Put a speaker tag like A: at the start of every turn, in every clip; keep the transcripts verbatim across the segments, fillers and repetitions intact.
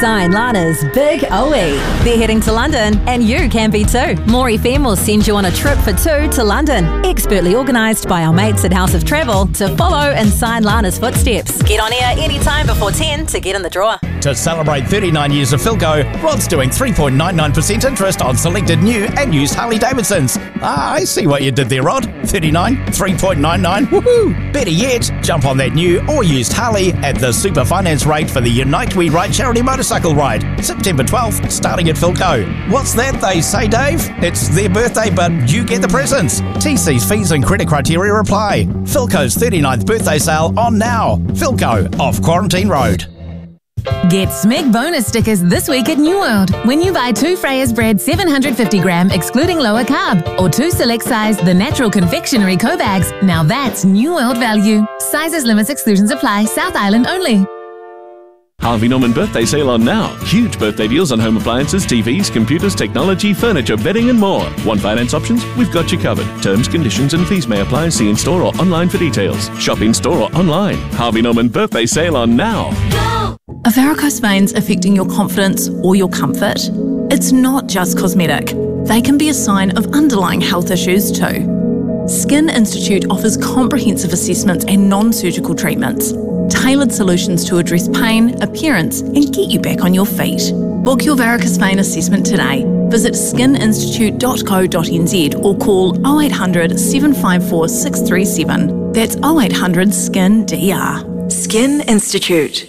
A: Sign Lana's Big O E. They're heading to London, and you can be too. More F M will send you on a trip for two to London, expertly organised by our mates at House of Travel to follow and sign Lana's footsteps. Get on air anytime before ten to get in the draw.
B: To celebrate thirty-nine years of Philco, Rod's doing three point nine nine percent interest on selected new and used Harley-Davidsons. Ah, I see what you did there, Rod. thirty-nine, three point nine nine, woohoo! Better yet, jump on that new or used Harley at the super finance rate for the Unite We Ride charity motorcycle ride, September twelfth, starting at Philco. What's that they say, Dave? It's their birthday, but you get the presents. T Cs, fees and credit criteria apply. Philco's thirty-ninth birthday sale on now. Philco, off Quarantine Road.
C: Get Smeg bonus stickers this week at New World when you buy two Freya's bread seven hundred fifty gram excluding lower carb or two select size The Natural Confectionery Co-Bags. Now that's New World value. Sizes, limits, exclusions apply. South Island only.
D: Harvey Norman birthday sale on now. Huge birthday deals on home appliances, T Vs, computers, technology, furniture, bedding and more. Want finance options? We've got you covered. Terms, conditions and fees may apply. See in store or online for details. Shop in store or online. Harvey Norman birthday sale on now.
E: Are varicose veins affecting your confidence or your comfort? It's not just cosmetic. They can be a sign of underlying health issues too. Skin Institute offers comprehensive assessments and non-surgical treatments, tailored solutions to address pain, appearance and get you back on your feet. Book your varicose vein assessment today. Visit skin institute dot co dot n z or call oh eight hundred, seven five four, six three seven. That's oh eight hundred, S K I N D R.
F: Skin Institute.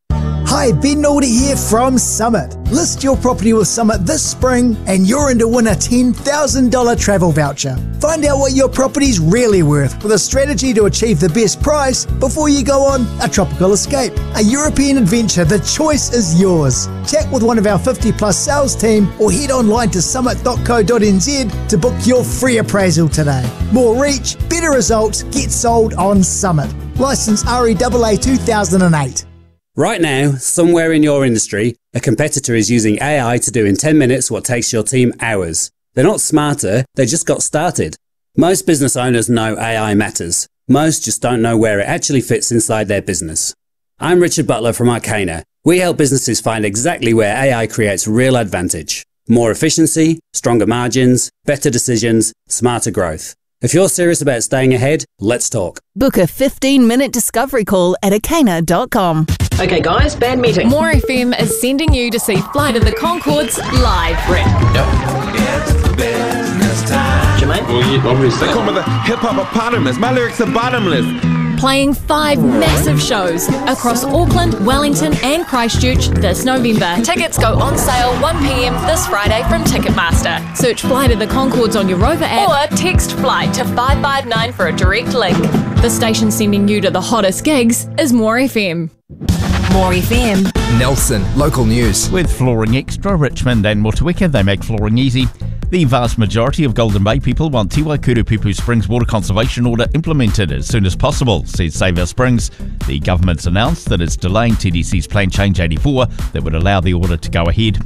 G: Hi, Ben Naldy here from Summit. List your property with Summit this spring and you're in to win a ten thousand dollars travel voucher. Find out what your property's really worth with a strategy to achieve the best price before you go on a tropical escape. A European adventure, the choice is yours. Chat with one of our fifty plus sales team or head online to summit dot co dot n z to book your free appraisal today. More reach, better results, get sold on Summit. Licence R E A A two thousand eight.
H: Right now, somewhere in your industry, a competitor is using A I to do in ten minutes what takes your team hours. They're not smarter, they just got started. Most business owners know A I matters. Most just don't know where it actually fits inside their business. I'm Richard Butler from Arcana. We help businesses find exactly where A I creates real advantage. More efficiency, stronger margins, better decisions, smarter growth. If you're serious about staying ahead, let's talk.
A: Book a fifteen minute discovery call at arcana dot com.
F: Okay guys, band meeting.
C: More F M is sending you to see Flight of the Conchords live.
F: Rick.
I: Yep. It's business time.
F: Jermaine?
I: Well, yeah, obviously. They call me the hip-hop-opotamus. My lyrics are bottomless.
C: Playing five massive shows across Auckland, Wellington and Christchurch this November. Tickets go on sale one p m this Friday from Ticketmaster. Search Flight of the Conchords on your Rover app or text FLIGHT to five five nine for a direct link. The station sending you to the hottest gigs is More F M.
A: More F M.
J: Nelson, local news.
B: With Flooring Extra, Richmond and Motueka, they make flooring easy. The vast majority of Golden Bay people want Te Waikurupupu Springs Water Conservation Order implemented as soon as possible, says Save Our Springs. The government's announced that it's delaying T D C's Plan Change eighty-four that would allow the order to go ahead.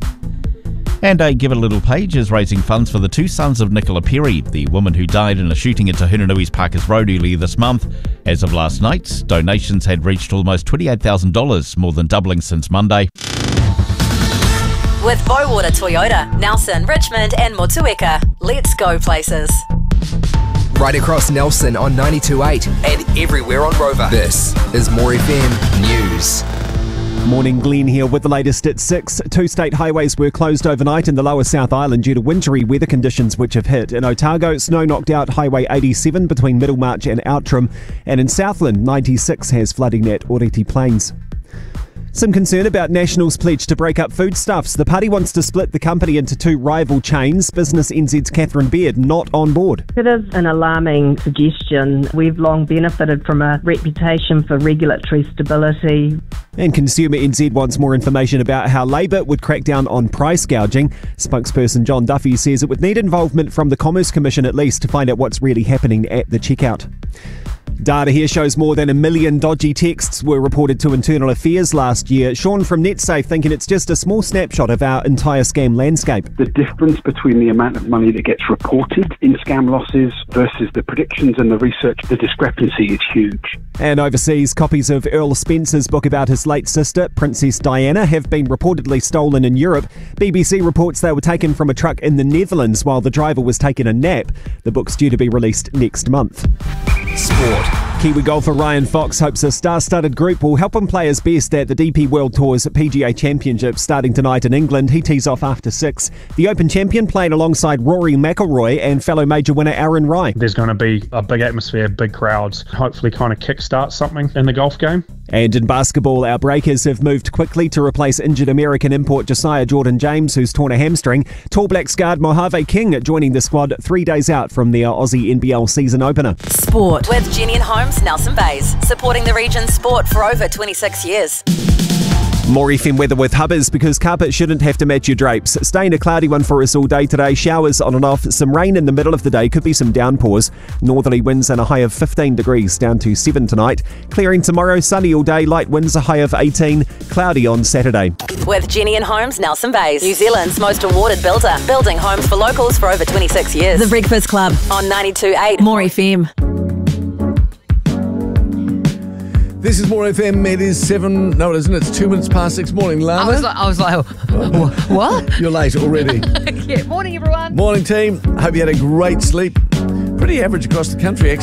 B: And a Give a Little page is raising funds for the two sons of Nicola Perry, the woman who died in a shooting at Tahunanui's Parkers Road earlier this month. As of last night, donations had reached almost twenty-eight thousand dollars, more than doubling since Monday.
A: With Bowater Toyota, Nelson, Richmond and Motueka, let's go places.
J: Right across Nelson on ninety-two point eight and everywhere on Rover. This is More F M News.
K: Morning, Glenn here with the latest at six. Two state highways were closed overnight in the lower South Island due to wintry weather conditions which have hit. In Otago, snow knocked out Highway eighty-seven between Middlemarch and Outram, and in Southland, ninety-six has flooding at Oreti Plains. Some concern about National's pledge to break up foodstuffs. The party wants to split the company into two rival chains. Business N Z's Catherine Beard not on board.
L: It is an alarming suggestion. We've long benefited from a reputation for regulatory stability.
K: And Consumer N Z wants more information about how Labor would crack down on price gouging. Spokesperson John Duffy says it would need involvement from the Commerce Commission at least to find out what's really happening at the checkout. Data here shows more than a million dodgy texts were reported to Internal Affairs last year. Sean from NetSafe thinking it's just a small snapshot of our entire scam landscape.
M: The difference between the amount of money that gets reported in scam losses versus the predictions and the research, the discrepancy is huge.
K: And overseas, copies of Earl Spencer's book about his late sister, Princess Diana, have been reportedly stolen in Europe. B B C reports they were taken from a truck in the Netherlands while the driver was taking a nap. The book's due to be released next month.
J: Sport.
K: Kiwi golfer Ryan Fox hopes a star-studded group will help him play his best at the D P World Tour's P G A Championship starting tonight in England. He tees off after six. The Open champion playing alongside Rory McIlroy and fellow major winner Aaron Rai.
N: There's going to be a big atmosphere, big crowds, hopefully kind of kickstart something in the golf game.
K: And in basketball, our Breakers have moved quickly to replace injured American import Josiah Jordan-James, who's torn a hamstring. Tall Blacks guard Mojave King joining the squad three days out from their Aussie N B L season opener.
A: Sport with Jenny and Holmes, Nelson Bays, supporting the region's sport for over twenty-six years.
K: More F M weather with Hubbers, because carpet shouldn't have to match your drapes. Staying a cloudy one for us all day today. Showers on and off. Some rain in the middle of the day. Could be some downpours. Northerly winds and a high of fifteen degrees, down to seven tonight. Clearing tomorrow. Sunny all day. Light winds, a high of eighteen. Cloudy on Saturday.
A: With Jenny and Holmes, Nelson Bays, New Zealand's most awarded builder. Building homes for locals for over twenty-six years. The Breakfast Club on ninety-two point eight More F M.
O: This is More F M. It is seven. No, it isn't. It's two minutes past six. Morning, Lana.
P: I was like, I was like, what?
O: You're late already.
P: Yeah. Morning, everyone.
O: Morning, team. Hope you had a great sleep. Pretty average across the country, actually.